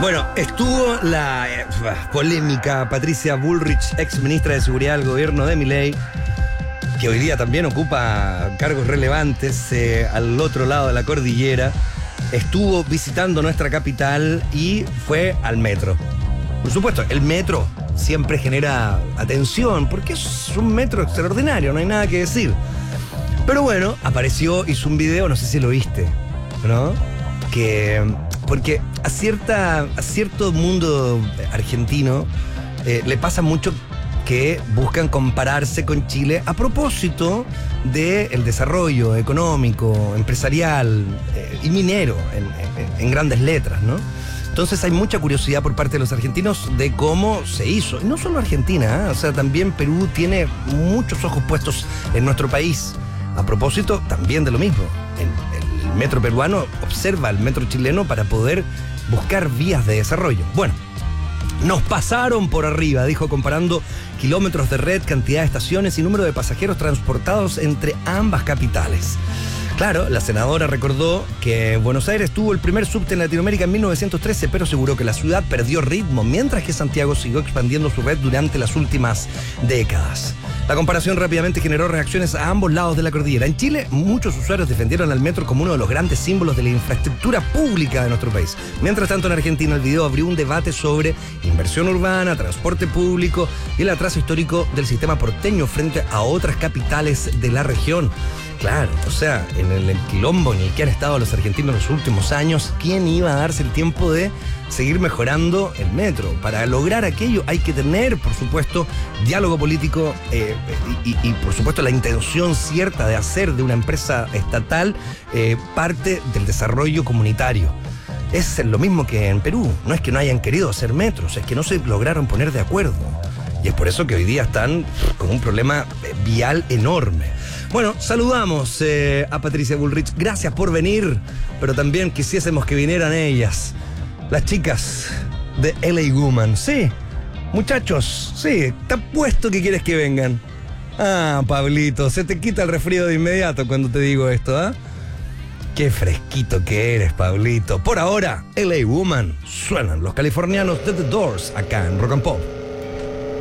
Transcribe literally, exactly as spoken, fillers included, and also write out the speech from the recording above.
Bueno, estuvo la eh, polémica Patricia Bullrich, ex ministra de Seguridad del gobierno de Milei, que hoy día también ocupa cargos relevantes eh, al otro lado de la cordillera. Estuvo visitando nuestra capital y fue al metro. Por supuesto, el metro siempre genera atención porque es un metro extraordinario, no hay nada que decir. Pero bueno, apareció, hizo un video, no sé si lo viste, ¿no? Que, porque a, cierta, a cierto mundo argentino eh, le pasa mucho que buscan compararse con Chile a propósito del desarrollo económico, empresarial eh, y minero, en, en, en grandes letras, ¿no? Entonces hay mucha curiosidad por parte de los argentinos de cómo se hizo. Y no solo Argentina, ¿eh? O sea, también Perú tiene muchos ojos puestos en nuestro país. A propósito, también de lo mismo. El, el metro peruano observa al metro chileno para poder buscar vías de desarrollo. Bueno, nos pasaron por arriba, dijo, comparando kilómetros de red, cantidad de estaciones y número de pasajeros transportados entre ambas capitales. Claro, la senadora recordó que Buenos Aires tuvo el primer subte en Latinoamérica en mil novecientos trece, pero aseguró que la ciudad perdió ritmo, mientras que Santiago siguió expandiendo su red durante las últimas décadas. La comparación rápidamente generó reacciones a ambos lados de la cordillera. En Chile, muchos usuarios defendieron al metro como uno de los grandes símbolos de la infraestructura pública de nuestro país. Mientras tanto, en Argentina, el video abrió un debate sobre inversión urbana, transporte público y el atraso histórico del sistema porteño frente a otras capitales de la región. Claro, o sea, en el, el quilombo en el que han estado los argentinos en los últimos años, ¿quién iba a darse el tiempo de seguir mejorando el metro? Para lograr aquello hay que tener, por supuesto, diálogo político eh, y, y, y, por supuesto, la intención cierta de hacer de una empresa estatal eh, parte del desarrollo comunitario. Es lo mismo que en Perú. No es que no hayan querido hacer metros, es que no se lograron poner de acuerdo. Y es por eso que hoy día están con un problema vial enorme. Bueno, saludamos eh, a Patricia Bullrich. Gracias por venir, pero también quisiésemos que vinieran ellas, las chicas de L A Woman. Sí, muchachos, sí, está puesto que quieres que vengan. Ah, Pablito, se te quita el resfrío de inmediato cuando te digo esto, ¿ah? ¿eh? Qué fresquito que eres, Pablito. Por ahora, L A Woman, suenan los californianos de The Doors acá en Rock and Pop.